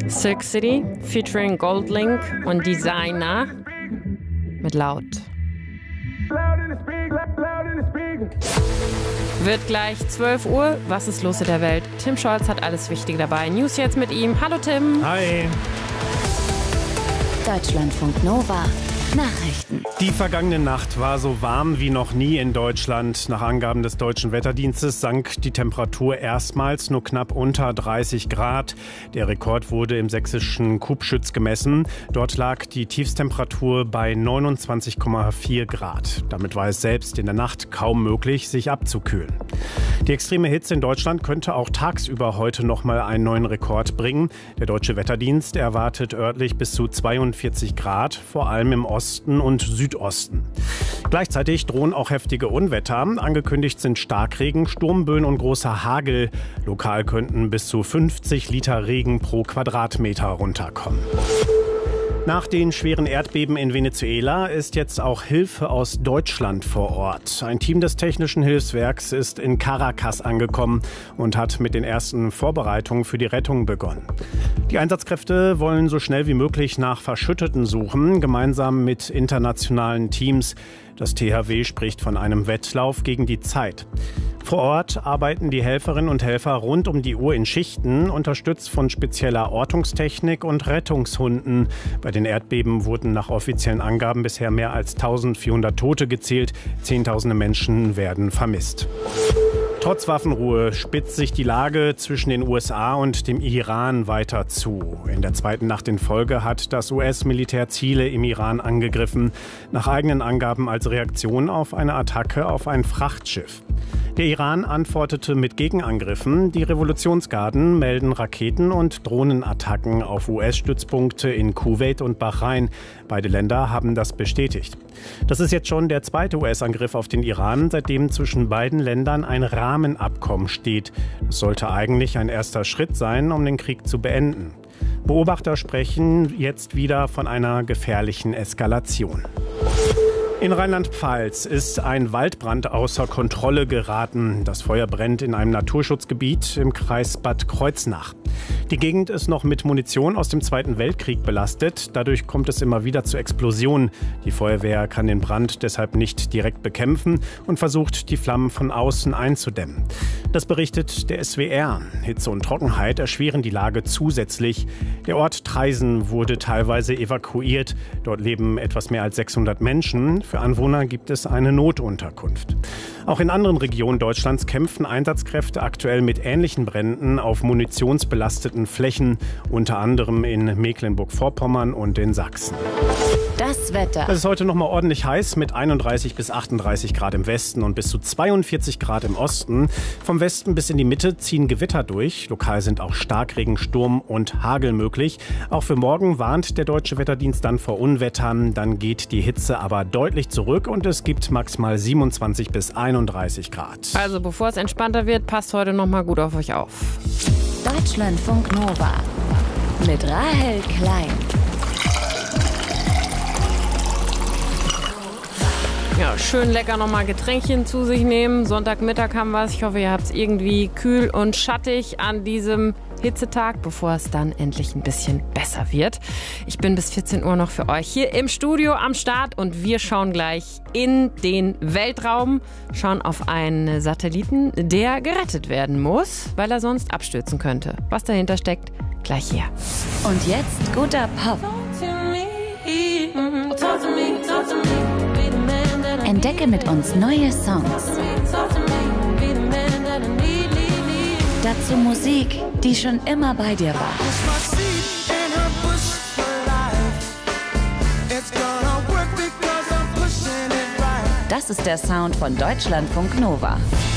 Silk City featuring Goldlink und Designer mit Laut. Wird gleich 12 Uhr. Was ist los in der Welt? Tim Scholz hat alles Wichtige dabei. News jetzt mit ihm. Hallo Tim. Hi. Deutschlandfunk Nova. Nachrichten. Die vergangene Nacht war so warm wie noch nie in Deutschland. Nach Angaben des Deutschen Wetterdienstes sank die Temperatur erstmals nur knapp unter 30 Grad. Der Rekord wurde im sächsischen Kubschütz gemessen. Dort lag die Tiefstemperatur bei 29,4 Grad. Damit war es selbst in der Nacht kaum möglich, sich abzukühlen. Die extreme Hitze in Deutschland könnte auch tagsüber heute noch mal einen neuen Rekord bringen. Der Deutsche Wetterdienst erwartet örtlich bis zu 42 Grad, vor allem im Osten und Südosten. Gleichzeitig drohen auch heftige Unwetter. Angekündigt sind Starkregen, Sturmböen und großer Hagel. Lokal könnten bis zu 50 Liter Regen pro Quadratmeter runterkommen. Nach den schweren Erdbeben in Venezuela ist jetzt auch Hilfe aus Deutschland vor Ort. Ein Team des Technischen Hilfswerks ist in Caracas angekommen und hat mit den ersten Vorbereitungen für die Rettung begonnen. Die Einsatzkräfte wollen so schnell wie möglich nach Verschütteten suchen, gemeinsam mit internationalen Teams. Das THW spricht von einem Wettlauf gegen die Zeit. Vor Ort arbeiten die Helferinnen und Helfer rund um die Uhr in Schichten, unterstützt von spezieller Ortungstechnik und Rettungshunden. Bei den Erdbeben wurden nach offiziellen Angaben bisher mehr als 1400 Tote gezählt. Zehntausende Menschen werden vermisst. Trotz Waffenruhe spitzt sich die Lage zwischen den USA und dem Iran weiter zu. In der zweiten Nacht in Folge hat das US-Militär Ziele im Iran angegriffen, nach eigenen Angaben als Reaktion auf eine Attacke auf ein Frachtschiff. Der Iran antwortete mit Gegenangriffen. Die Revolutionsgarden melden Raketen- und Drohnenattacken auf US-Stützpunkte in Kuwait und Bahrain. Beide Länder haben das bestätigt. Das ist jetzt schon der zweite US-Angriff auf den Iran, seitdem zwischen beiden Ländern ein Rahmenabkommen steht. Das sollte eigentlich ein erster Schritt sein, um den Krieg zu beenden. Beobachter sprechen jetzt wieder von einer gefährlichen Eskalation. In Rheinland-Pfalz ist ein Waldbrand außer Kontrolle geraten. Das Feuer brennt in einem Naturschutzgebiet im Kreis Bad Kreuznach. Die Gegend ist noch mit Munition aus dem Zweiten Weltkrieg belastet. Dadurch kommt es immer wieder zu Explosionen. Die Feuerwehr kann den Brand deshalb nicht direkt bekämpfen und versucht, die Flammen von außen einzudämmen. Das berichtet der SWR. Hitze und Trockenheit erschweren die Lage zusätzlich. Der Ort Traisen wurde teilweise evakuiert. Dort leben etwas mehr als 600 Menschen. Für Anwohner gibt es eine Notunterkunft. Auch in anderen Regionen Deutschlands kämpfen Einsatzkräfte aktuell mit ähnlichen Bränden auf munitionsbelasteten Flächen, unter anderem in Mecklenburg-Vorpommern und in Sachsen. Das Wetter. Es ist heute noch mal ordentlich heiß mit 31 bis 38 Grad im Westen und bis zu 42 Grad im Osten. Vom Westen bis in die Mitte ziehen Gewitter durch. Lokal sind auch Starkregen, Sturm und Hagel möglich. Auch für morgen warnt der Deutsche Wetterdienst dann vor Unwettern. Dann geht die Hitze aber deutlich zurück und es gibt maximal 27 bis 31 Grad. Also bevor es entspannter wird, passt heute noch mal gut auf euch auf. Deutschlandfunk Nova mit Rahel Klein. Ja, schön lecker nochmal Getränkchen zu sich nehmen. Sonntagmittag haben wir es. Ich hoffe, ihr habt es irgendwie kühl und schattig an diesem Hitzetag, bevor es dann endlich ein bisschen besser wird. Ich bin bis 14 Uhr noch für euch hier im Studio am Start und wir schauen gleich in den Weltraum, schauen auf einen Satelliten, der gerettet werden muss, weil er sonst abstürzen könnte. Was dahinter steckt, gleich hier. Und jetzt guter Pop. Entdecke mit uns neue Songs. Dazu Musik, die schon immer bei dir war. Das ist der Sound von Deutschlandfunk Nova.